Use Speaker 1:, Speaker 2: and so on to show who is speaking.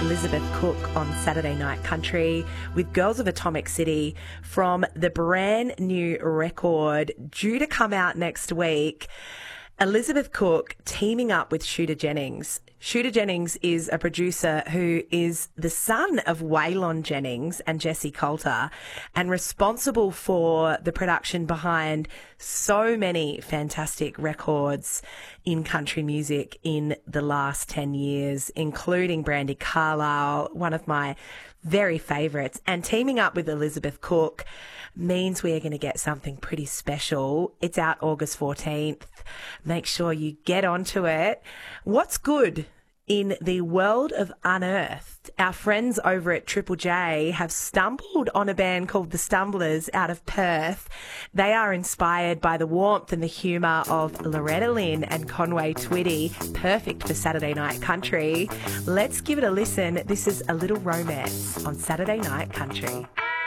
Speaker 1: Elizabeth Cook on Saturday Night Country with Girls of Atomic City from the brand new record due to come out next week. Elizabeth Cook teaming up with Shooter Jennings. Shooter Jennings is a producer who is the son of Waylon Jennings and Jessie Coulter and responsible for the production behind so many fantastic records in country music in the last 10 years, including Brandi Carlile, one of my very favourites. And teaming up with Elizabeth Cook means we are going to get something pretty special. It's out August 14th. Make sure you get onto it. What's good in the world of Unearthed? Our friends over at Triple J have stumbled on a band called The Stumblers out of Perth. They are inspired by the warmth and the humour of Loretta Lynn and Conway Twitty. Perfect for Saturday Night Country. Let's give it a listen. This is A Little Romance on Saturday Night Country.